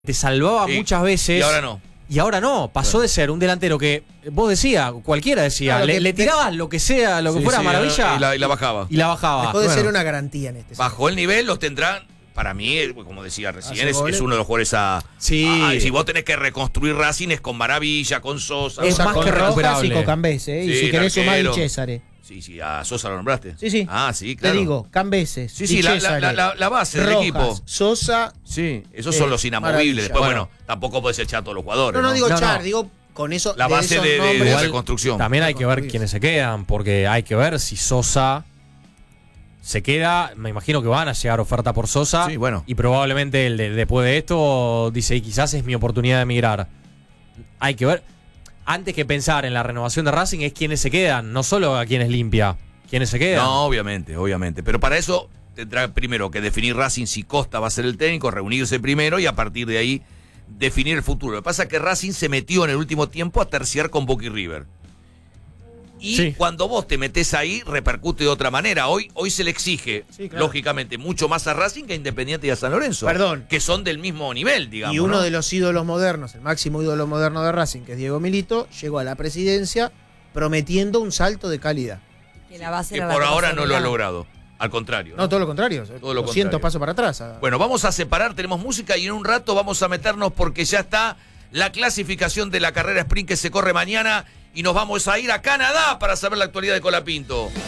te salvaba muchas veces. Y ahora no. Y ahora no, pasó de ser un delantero que vos decías, cualquiera decía, Claro, le tirabas lo que sea, lo que fuera maravilla. Y la bajaba. Y la bajaba. Dejó de ser una garantía en este Bajó el nivel, los tendrán. Para mí, como decía recién, es uno de los jugadores a. Sí. Si vos tenés que reconstruir Racing es con Maravilla, con Sosa. Es más con que Rojas recuperable. y con Cambese, Sí, y si querés sumar arquero. Di Césare. Sí, a Sosa lo nombraste. Sí. Ah, sí, claro. Te digo, Cambese. Sí, la base del Rojas, equipo. Sosa. Sí, esos son los inamovibles. Maravilla. Después, bueno, tampoco podés echar a todos los jugadores. No digo No, echar, no. digo con eso. La base esos de nombres. Igual, reconstrucción. También hay que ver Reconstruirse. quiénes se quedan, porque hay que ver si Sosa se queda. Me imagino que van a llegar oferta por Sosa. Sí, bueno. Y probablemente después de esto dice, y quizás es mi oportunidad de emigrar. Hay que ver. Antes que pensar en la renovación de Racing es quiénes se quedan, no solo a quienes limpia. ¿Quiénes se quedan? No, obviamente. Pero para eso tendrá primero que definir Racing si Costa va a ser el técnico, reunirse primero y a partir de ahí definir el futuro. Lo que pasa es que Racing se metió en el último tiempo a terciar con Boca y River. Y Sí. cuando vos te metés ahí, repercute de otra manera. Hoy se le exige, Sí, claro. lógicamente, mucho más a Racing que a Independiente y a San Lorenzo. Perdón. Que son del mismo nivel, digamos. Y uno ¿no? de los ídolos modernos, el máximo ídolo moderno de Racing, que es Diego Milito, llegó a la presidencia prometiendo un salto de calidad. Que la base Que era la por Copa ahora no lo ha Sudamericana. logrado. Al contrario. No, todo lo contrario. Todo lo 200 contrario. pasos para atrás. Bueno, vamos a separar, tenemos música y en un rato vamos a meternos porque ya está la clasificación de la carrera sprint que se corre mañana y nos vamos a ir a Canadá para saber la actualidad de Colapinto.